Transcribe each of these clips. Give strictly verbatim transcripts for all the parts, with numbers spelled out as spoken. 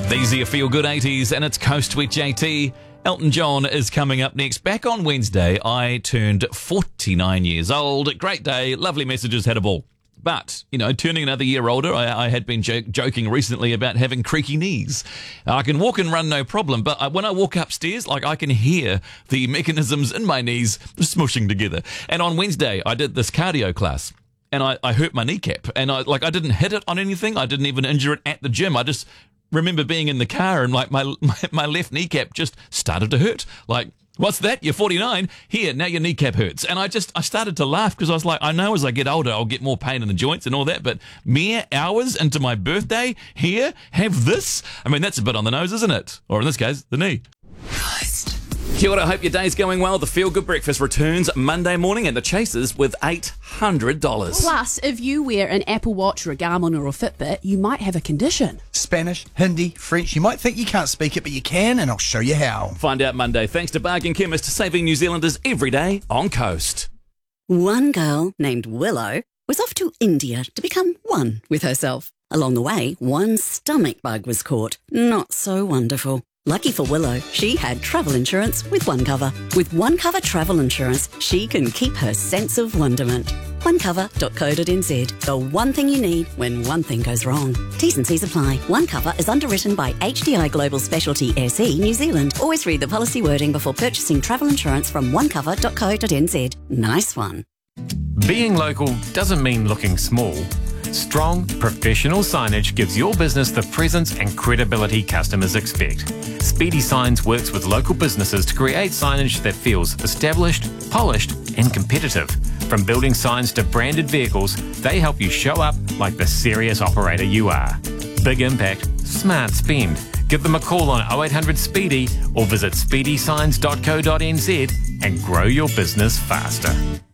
These are your feel-good eighties, and it's Coast with J T. Elton John is coming up next. Back on Wednesday, I turned forty-nine years old. Great day, lovely messages, had a ball. But, you know, turning another year older, I, I had been jo- joking recently about having creaky knees. I can walk and run no problem, but I, when I walk upstairs, like, I can hear the mechanisms in my knees smooshing together. And on Wednesday, I did this cardio class. And I, I hurt my kneecap, and I like I didn't hit it on anything. I didn't even injure it at the gym. I just remember being in the car, and like my my, my left kneecap just started to hurt. Like, what's that? You're forty-nine. Here, now your kneecap hurts. And I just I started to laugh because I was like, I know as I get older, I'll get more pain in the joints and all that. But mere hours into my birthday, here, have this. I mean, that's a bit on the nose, isn't it? Or in this case, the knee. Kia ora, hope your day's going well. The Feel Good Breakfast returns Monday morning, and the Chasers with eight hundred dollars. Plus, if you wear an Apple Watch or a Garmin or a Fitbit, you might have a condition. Spanish, Hindi, French. You might think you can't speak it, but you can, and I'll show you how. Find out Monday. Thanks to Bargain Chemist, saving New Zealanders every day on Coast. One girl named Willow was off to India to become one with herself. Along the way, one stomach bug was caught. Not so wonderful. Lucky for Willow, she had travel insurance with OneCover. With OneCover travel insurance, she can keep her sense of wonderment. one cover dot co dot n z. The one thing you need when one thing goes wrong. T's and C's apply. OneCover is underwritten by H D I Global Specialty S E New Zealand. Always read the policy wording before purchasing travel insurance from one cover dot co dot n z. Nice one. Being local doesn't mean looking small. Strong, professional signage gives your business the presence and credibility customers expect. Speedy Signs works with local businesses to create signage that feels established, polished, and competitive. From building signs to branded vehicles, they help you show up like the serious operator you are. Big impact, smart spend. Give them a call on oh eight hundred Speedy or visit speedy signs dot co dot n z and grow your business faster.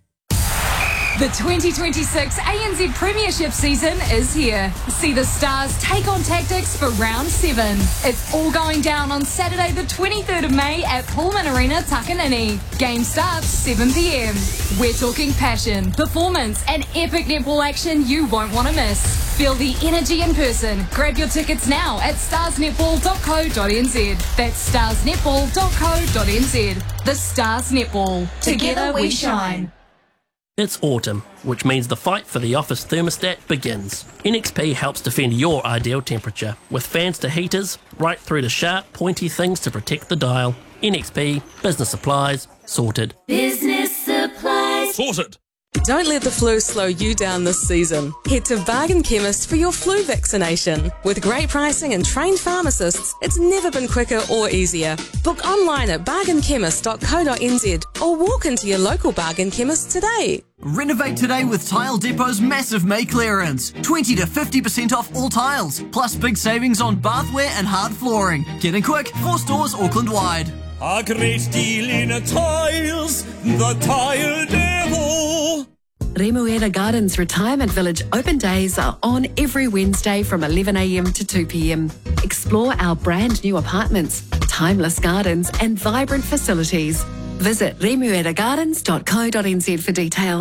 The twenty twenty-six A N Z Premiership season is here. See the Stars take on Tactics for round seven. It's all going down on Saturday the twenty-third of May at Pullman Arena, Takanini. Game starts seven p m. We're talking passion, performance and epic netball action you won't want to miss. Feel the energy in person. Grab your tickets now at stars netball dot co dot n z. That's stars netball dot co dot n z. The Stars Netball. Together we shine. It's autumn, which means the fight for the office thermostat begins. N X P helps defend your ideal temperature, with fans to heaters, right through to sharp, pointy things to protect the dial. N X P, business supplies, sorted. Business supplies. Sorted. Don't let the flu slow you down this season. Head to Bargain Chemist for your flu vaccination. With great pricing and trained pharmacists, it's never been quicker or easier. Book online at bargain chemist dot co dot n z or walk into your local Bargain Chemist today. Renovate today with Tile Depot's massive May clearance. twenty to fifty percent off all tiles, plus big savings on bathware and hard flooring. Get in quick, four stores Auckland-wide. A great deal in tiles, the Tile Depot. Remuera Gardens Retirement Village open days are on every Wednesday from eleven a m to two p m. Explore our brand new apartments, timeless gardens and vibrant facilities. Visit remuera gardens dot co dot n z for details.